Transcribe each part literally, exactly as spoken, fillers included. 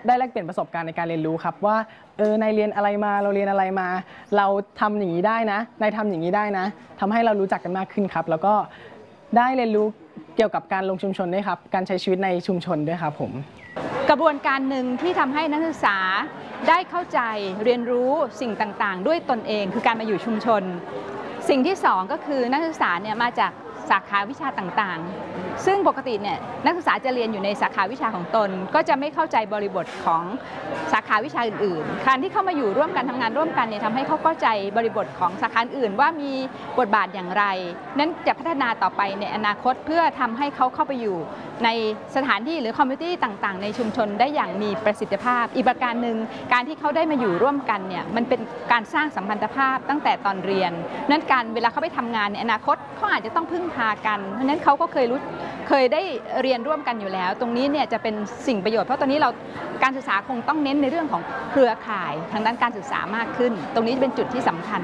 ได้แลกเปลี่ยนประสบการณ์ในการเรียนรู้ครับว่าเออนายเรียนอะไรมาเราเรียนอะไรมา เราทำอย่างนี้ได้นะนายทำอย่างนี้ได้นะทำให้เรารู้จักกันมากขึ้นครับแล้วก็ได้เรียนรู้เกี่ยวกับการลงชุมชนด้วยครับการใช้ชีวิตในชุมชนด้วยครับผมกระบวนการหนึ่งที่ทำให้นักศึกษาได้เข้าใจเรียนรู้สิ่งต่างๆด้วยตนเองคือการมาอยู่ชุมชนสิ่งที่สองก็คือนักศึกษาเนี่ยมาจากสาขาวิชาต่างๆซึ่งปกติเนี่ยนักศึกษาจะเรียนอยู่ในสาขาวิชาของตนก็จะไม่เข้าใจบริบทของสาขาวิชาอื่นๆการที่เข้ามาอยู่ร่วมกันทำงานร่วมกันเนี่ยทำให้เขาเข้าใจบริบทของสาขาอื่นว่ามีบทบาทอย่างไรนั้นจะพัฒนาต่อไปในอนาคตเพื่อทำให้เขาเข้าไปอยู่ในสถานที่หรือคอมมูนิตี้ต่างๆในชุมชนได้อย่างมีประสิทธิภาพอีกประการหนึ่งการที่เขาได้มาอยู่ร่วมกันเนี่ยมันเป็นการสร้างสัมพันธภาพตั้งแต่ตอนเรียนนั้นการเวลาเขาไปทำงานในอนาคตเขาอาจจะต้องพึ่งพากันเพราะนั้นเขาก็เคยรู้เคยได้เรียนร่วมกันอยู่แล้วตรงนี้เนี่ยจะเป็นสิ่งประโยชน์เพราะตอนนี้เราการศึกษาคงต้องเน้นในเรื่องของเครือข่ายทางด้านการศึกษามากขึ้นตรงนี้เป็นจุดที่สำคัญ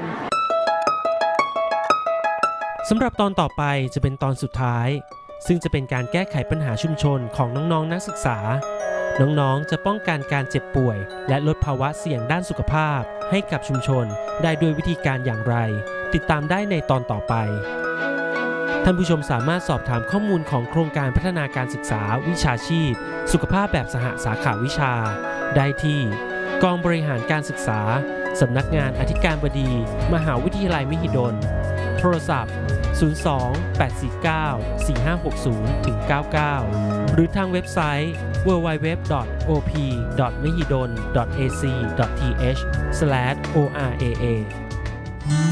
สำหรับตอนต่อไปจะเป็นตอนสุดท้ายซึ่งจะเป็นการแก้ไขปัญหาชุมชนของน้องๆนักศึกษาน้องๆจะป้องกันการเจ็บป่วยและลดภาวะเสี่ยงด้านสุขภาพให้กับชุมชนได้ด้วยวิธีการอย่างไรติดตามได้ในตอนต่อไปท่านผู้ชมสามารถสอบถามข้อมูลของโครงการพัฒนาการศึกษาวิชาชีพสุขภาพแบบสหสาขาวิชาได้ที่กองบริหารการศึกษาสำนักงานอธิการบดีมหาวิทยาลัยมหิดลโทรศัพท์ศูนย์ สอง แปด สี่ เก้า สี่ ห้า หก ศูนย์ เก้า เก้า หรือทางเว็บไซต์ ดับเบิลยู ดับเบิลยู ดับเบิลยู ดอท โอ พี ดอท มหิดล ดอท เอ ซี ดอท ที เอช สแลช โอ อาร์ เอ เอ